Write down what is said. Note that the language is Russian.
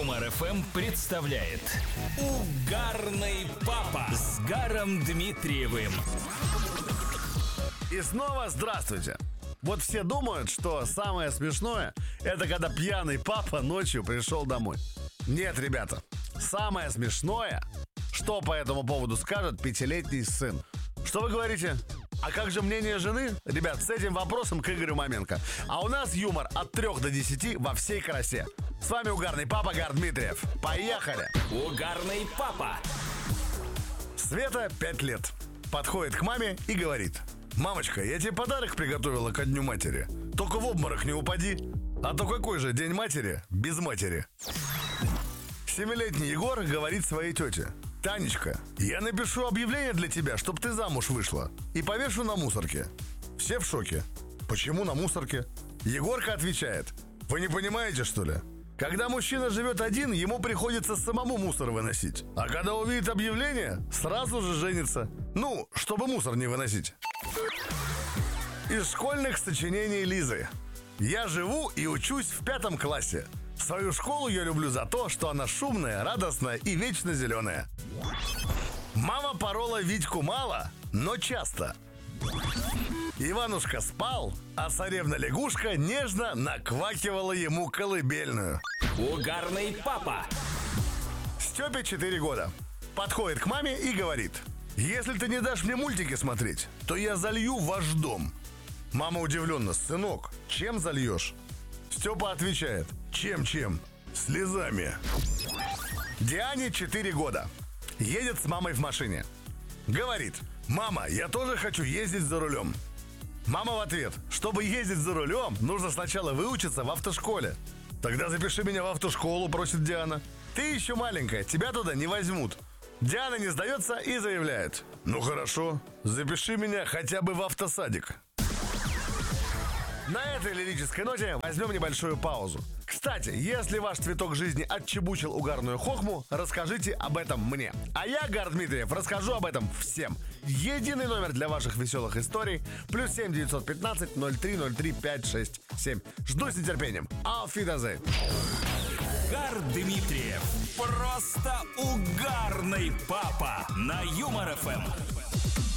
Юмор ФМ представляет Угарный папа с Гаром Дмитриевым. И снова здравствуйте. Вот все думают, что самое смешное — это когда пьяный папа ночью пришел домой. Нет, ребята, самое смешное, что по этому поводу скажет 5-летний сын. Что вы говорите? А как же мнение жены? Ребят, с этим вопросом к Игорю Маменко. А у нас юмор от 3 до 10 во всей красе. С вами Угарный папа Гар Дмитриев. Поехали! Угарный папа. Света 5 лет. Подходит к маме и говорит: «Мамочка, я тебе подарок приготовила ко Дню матери. Только в обморок не упади. А то какой же День матери без матери?» 7-летний Егор говорит своей тете: «Танечка, я напишу объявление для тебя, чтобы ты замуж вышла, и повешу на мусорке». Все в шоке. Почему на мусорке? Егорка отвечает: «Вы не понимаете, что ли? Когда мужчина живет один, ему приходится самому мусор выносить. А когда увидит объявление, сразу же женится. Ну, чтобы мусор не выносить». Из школьных сочинений Лизы. Я живу и учусь в 5 классе. Свою школу я люблю за то, что она шумная, радостная и вечно зеленая. Мама порола Витьку мало, но часто. Иванушка спал, а царевна-лягушка нежно наквакивала ему колыбельную. Угарный папа. Степе 4 года. Подходит к маме и говорит: «Если ты не дашь мне мультики смотреть, то я залью ваш дом». Мама удивленно: «Сынок, чем зальешь?» Степа отвечает: «Чем? Слезами». Диане 4 года. Едет с мамой в машине. Говорит: «Мама, я тоже хочу ездить за рулем». Мама в ответ: «Чтобы ездить за рулем, нужно сначала выучиться в автошколе». «Тогда запиши меня в автошколу», просит Диана. «Ты еще маленькая, тебя туда не возьмут». Диана не сдается и заявляет: «Ну хорошо, запиши меня хотя бы в автосадик». На этой лирической ноте возьмем небольшую паузу. Кстати, если ваш цветок жизни отчебучил угарную хохму, расскажите об этом мне. А я, Гар Дмитриев, расскажу об этом всем. Единый номер для ваших веселых историй +7 915 0303 567. Жду с нетерпением. Auf Wiedersehen. Гар Дмитриев. Просто угарный папа на Юмор ФМ.